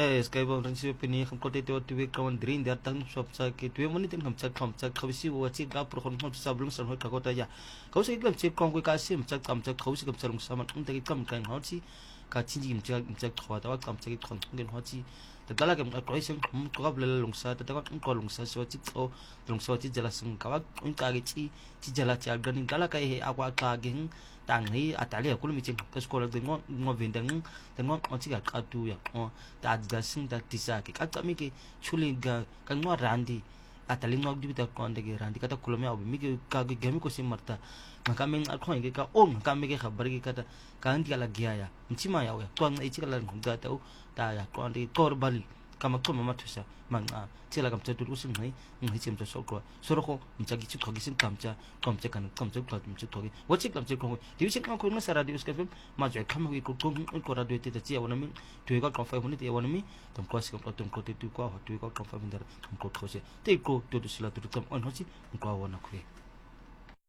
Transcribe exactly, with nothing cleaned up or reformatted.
eh sky bong ran si pini kham kote to tu ka wan drin dar tang shop sa ke tu mani teng kham cha kham cha khawsi wa chi ga pro khon kham sa blung san ho ka ko ta ya ko se glam chi kong ko ka sim cha kam cha khawsi kam cha lung sa man te kam kan ho chi ka chi ji cha cha khwa ta kam cha ki khon ngen ho chi ta dala kam ko isen ko ga bla lung sa ta ta ko lung sa so chi o lung so chi jala sung ka wa un ka ge chi chi jala cha ga ni dala ka he akwa ka ge tang ni atali ko mi chi ka sko la de ngo ngo vin dang de ngo o chi ga ka tu ya o ta ga sing ta ti sa ki ka ka mi ki chuli ga ka ngo randi atali ngo di ta ko ande ge randi ka ta kulo me ob mi ki ka ge gemi ko sim marta maka men al ko ge ka on ka mi ge khabar ge ka ta ka an ti la gya ya mi ma ya o to an chi ka la ga ta o ta ya ko ande tor bali kama ko mama tusa manga chela kam cha tu ku sim ngai ngai chem cha so ko so ro ko mi cha gi chi khogi sim kam cha kam cha kan kam cha ko mi chi khogi wo chi kam cha ko di chi kam ko na sara di uska fem ma jo kam gi ko ko ko ra do te ta chi awona mi tu ko ko fa huni te awona mi tam ko sim ko tam ko te tu ko tu ko ko fa mi dar tam ko ko se te ko tu tu sila tu kam on ho chi ko awona ko